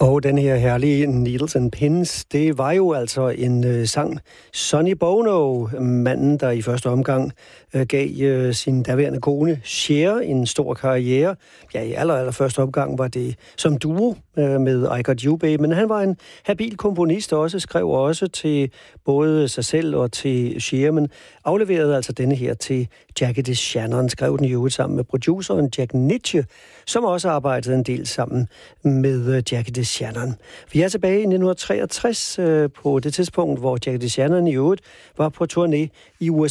Og den her herlige Needles and Pins, det var jo altså en sang. Sonny Bono, manden, der i første omgang gav sin daværende kone Cher en stor karriere. Ja, i allerførste omgang var det som duo med I Got You Babe, men han var en habil komponist også, skrev også til både sig selv og til Cher, men afleverede altså denne her til Jackie DeShannon, skrev den jo sammen med produceren Jack Nitzsche, som også arbejdede en del sammen med Jackie DeShannon. Vi er tilbage i 1963 på det tidspunkt, hvor Jackie DeShannon i øvrigt var på turné i USA.